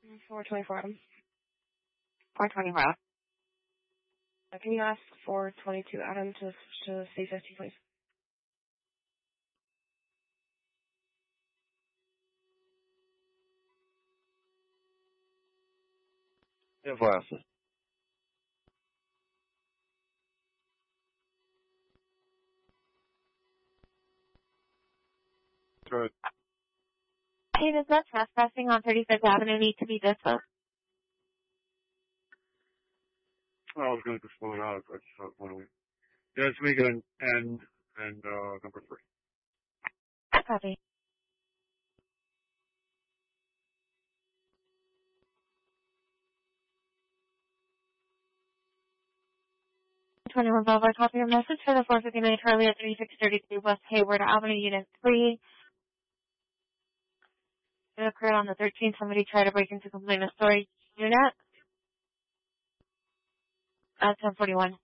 424 Adam. 424. Can you ask 422 Adam to C50, please? Yeah, fast. Good. Hey, does that trespassing on 35th Avenue need to be disclosed? I was going to slow it out. I just thought, why don't we? Yeah, let's make it an N and number 3. Copy. 21 Boulevard, copy your message for the 459 Charlie at 3633 West Hayward Avenue, Unit 3. It occurred on the 13th. Somebody tried to break into complaint a storage unit at 1041.